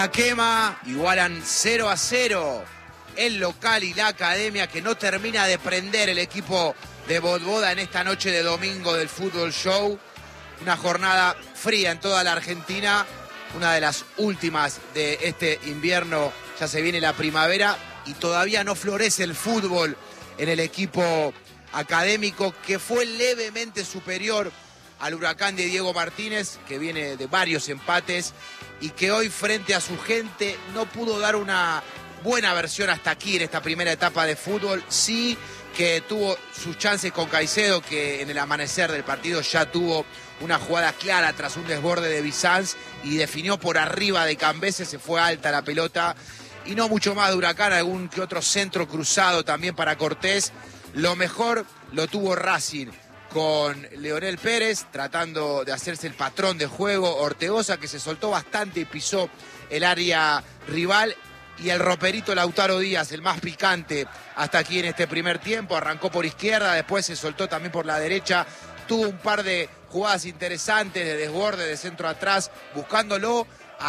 Quema, igualan 0-0 el local y la academia, que no termina de prender el equipo de Vodvoda en esta noche de domingo del Fútbol Show. Una jornada fría en toda la Argentina, una de las últimas de este invierno. Ya se viene la primavera y todavía no florece el fútbol en el equipo académico, que fue levemente superior al Huracán de Diego Martínez, que viene de varios empates y que hoy frente a su gente no pudo dar una buena versión hasta aquí en esta primera etapa de fútbol. Sí que tuvo sus chances con Caicedo, que en el amanecer del partido ya tuvo una jugada clara tras un desborde de Bizanz y definió por arriba de Cambese, se fue alta la pelota. Y no mucho más de Huracán, algún que otro centro cruzado también para Cortés. Lo mejor lo tuvo Racing, con Leonel Pérez tratando de hacerse el patrón de juego, Ortegoza, que se soltó bastante y pisó el área rival, y el roperito Lautaro Díaz, el más picante hasta aquí en este primer tiempo. Arrancó por izquierda, después se soltó también por la derecha, tuvo un par de jugadas interesantes de desborde, de centro atrás, buscándolo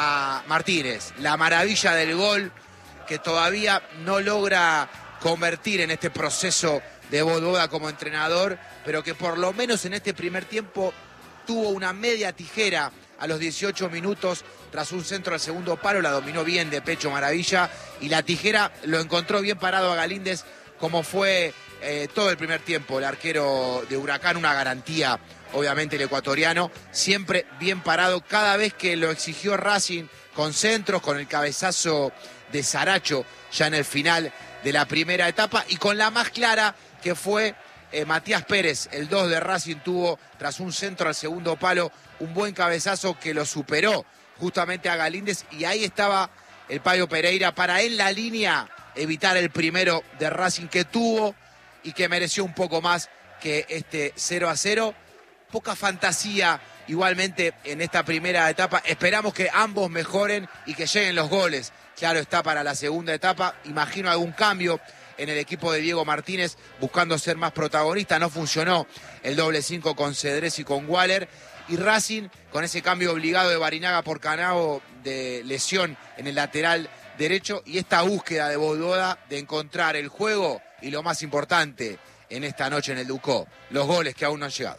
a Martínez. La maravilla del gol que todavía no logra convertir en este proceso de Vodvoda como entrenador, pero que por lo menos en este primer tiempo tuvo una media tijera a los 18 minutos tras un centro al segundo palo. La dominó bien de pecho, maravilla, y la tijera lo encontró bien parado a Galíndez, como fue todo el primer tiempo. El arquero de Huracán, una garantía, obviamente el ecuatoriano, siempre bien parado cada vez que lo exigió Racing, con centros, con el cabezazo de Saracho ya en el final de la primera etapa, y con la más clara, que fue Matías Pérez, el 2 de Racing, tuvo tras un centro al segundo palo un buen cabezazo que lo superó justamente a Galíndez, y ahí estaba el Payo Pereira para en la línea evitar el primero de Racing, que tuvo y que mereció un poco más que este 0-0. Poca fantasía igualmente en esta primera etapa. Esperamos que ambos mejoren y que lleguen los goles. Claro está, para la segunda etapa. Imagino algún cambio en el equipo de Diego Martínez, buscando ser más protagonista. No funcionó el doble 5 con Cedrés y con Waller. Y Racing, con ese cambio obligado de Barinaga por Canavo, de lesión en el lateral derecho, y esta búsqueda de Vodvoda de encontrar el juego y, lo más importante en esta noche en el Ducó, los goles que aún no han llegado.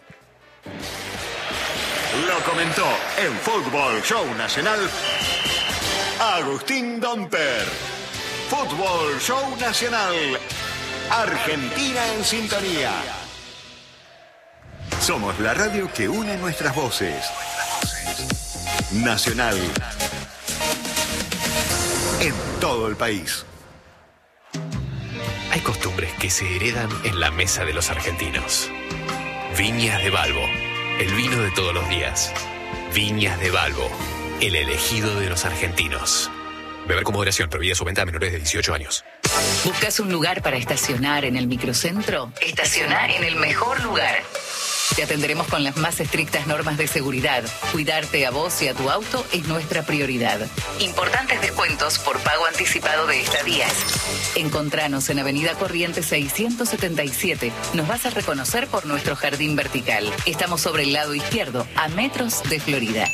Lo comentó en Fútbol Show Nacional Agustín Domper. Fútbol Show Nacional, Argentina en sintonía. Somos la radio que une nuestras voces. Nacional. En todo el país. Hay costumbres que se heredan en la mesa de los argentinos. Viñas de Balbo, el vino de todos los días. Viñas de Balbo, el elegido de los argentinos. Beber con moderación, prohibida su venta a menores de 18 años. ¿Buscas un lugar para estacionar en el microcentro? Estacionar en el mejor lugar. Te atenderemos con las más estrictas normas de seguridad. Cuidarte a vos y a tu auto es nuestra prioridad. Importantes descuentos por pago anticipado de estadías. Encontranos en Avenida Corrientes 677. Nos vas a reconocer por nuestro jardín vertical. Estamos sobre el lado izquierdo, a metros de Florida.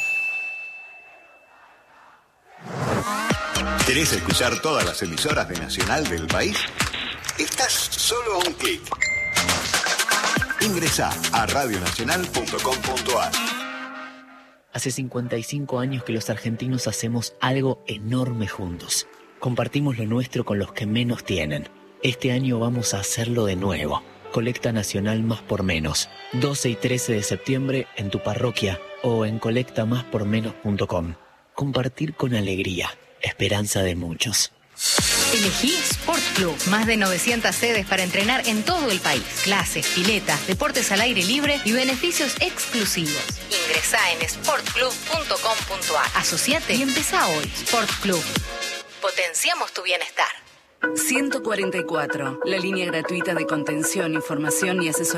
¿Querés escuchar todas las emisoras de Nacional del país? Estás solo a un clic. Ingresá a radionacional.com.ar. Hace 55 años que los argentinos hacemos algo enorme juntos. Compartimos lo nuestro con los que menos tienen. Este año vamos a hacerlo de nuevo. Colecta Nacional Más por Menos. 12 y 13 de septiembre en tu parroquia o en colectamáspormenos.com. Compartir con alegría. Esperanza de muchos. Elegí Sport Club. Más de 900 sedes para entrenar en todo el país. Clases, piletas, deportes al aire libre y beneficios exclusivos. Ingresá en sportclub.com.ar. Asociate y empezá hoy. Sport Club. Potenciamos tu bienestar. 144, la línea gratuita de contención, información y asesoría